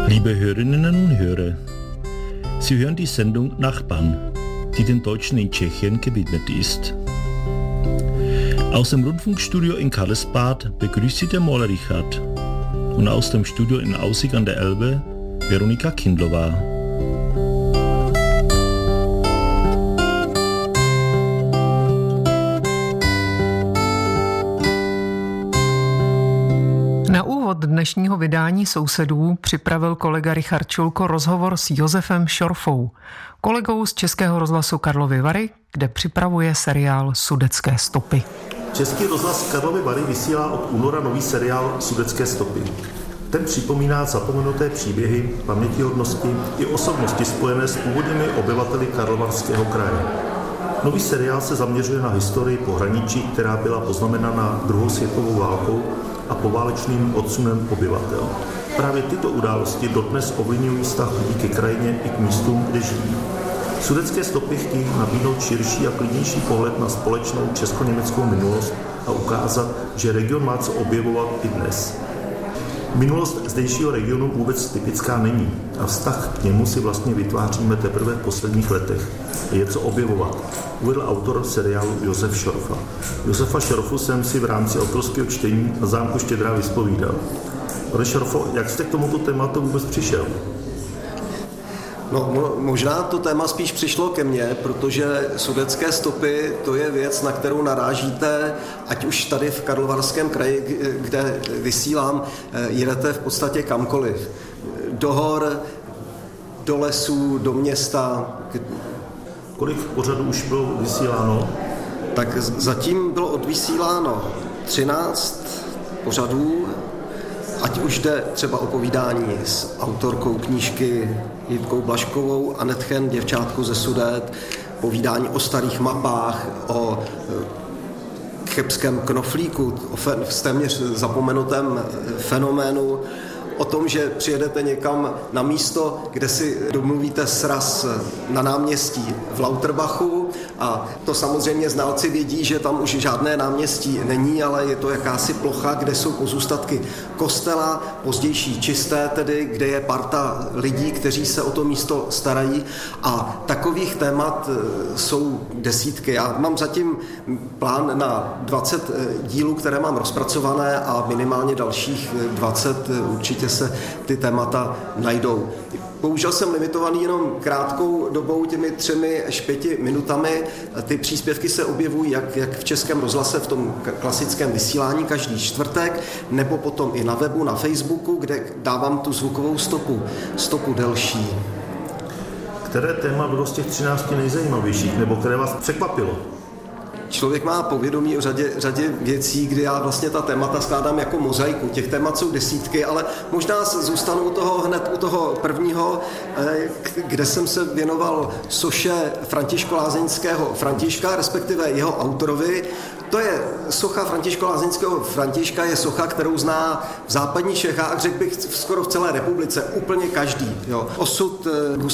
Liebe Hörerinnen und Hörer, Sie hören die Sendung Nachbarn, die den Deutschen in Tschechien gewidmet ist. Aus dem Rundfunkstudio in Karlsbad begrüßt Sie der Maler Richard und aus dem Studio in Aussig an der Elbe Veronika Kindlová. Na úvod dnešního vydání Sousedů připravil kolega Richard Čulko rozhovor s Josefem Šorfou, kolegou z Českého rozhlasu Karlovy Vary, kde připravuje seriál Sudetské stopy. Český rozhlas Karlovy Vary vysílá od února nový seriál Sudetské stopy. Ten připomíná zapomenuté příběhy, pamětihodnosti i osobnosti spojené s původními obyvateli Karlovarského kraje. Nový seriál se zaměřuje na historii pohraničí, která byla poznamenána druhou světovou válkou a poválečným odsunem obyvatel. Právě tyto události dodnes ovlivňují vztah lidí ke krajině i k místům, kde žijí. Sudetské stopy chtějí nabídnout širší a klidnější pohled na společnou česko-německou minulost a ukázat, že region má co objevovat i dnes. Minulost zdejšího regionu vůbec typická není a vztah k němu si vlastně vytváříme teprve v posledních letech. Je co objevovat, uvedl autor seriálu Josef Šorfa. Josefa Šorfu jsem si v rámci autorského čtení na zámku Štědrá vyspovídal. Pane Šorfo, jak jste k tomuto tématu vůbec přišel? No, možná to téma spíš přišlo ke mně, protože sudetské stopy, to je věc, na kterou narážíte, ať už tady v Karlovarském kraji, kde vysílám, jedete v podstatě kamkoliv. Do hor, do lesů, do města. Kolik pořadů už bylo vysíláno? Tak zatím bylo odvysíláno 13 pořadů, ať už jde třeba o povídání s autorkou knížky Jitkou Blažkovou, Anetchen, děvčátku ze Sudet, povídání o starých mapách, o chebském knoflíku, o téměř zapomenutém fenoménu, o tom, že přijedete někam na místo, kde si domluvíte sraz na náměstí v Lauterbachu a to samozřejmě znalci vědí, že tam už žádné náměstí není, ale je to jakási plocha, kde jsou pozůstatky kostela, pozdější čisté tedy, kde je parta lidí, kteří se o to místo starají a takových témat jsou desítky. Já mám zatím plán na 20 dílů, které mám rozpracované a minimálně dalších 20 určitě se ty témata najdou. Bohužel jsem limitovaný jenom krátkou dobou, těmi 3 až 5 minutami. Ty příspěvky se objevují jak v Českém rozhlase v tom klasickém vysílání každý čtvrtek, nebo potom i na webu, na Facebooku, kde dávám tu zvukovou stopu delší. Které téma bylo z těch 13 nejzajímavějších, nebo které vás překvapilo? Člověk má povědomí o řadě věcí, kdy já vlastně ta témata skládám jako mozaiku. Těch témat jsou desítky, ale možná zůstanu hned u toho prvního, kde jsem se věnoval soše Františko-Lázeňského Františka, respektive jeho autorovi. To je socha Františko-Lázeňského Františka, je socha, kterou zná v západních Čechách, řekl bych skoro v celé republice, úplně každý. Jo. Osud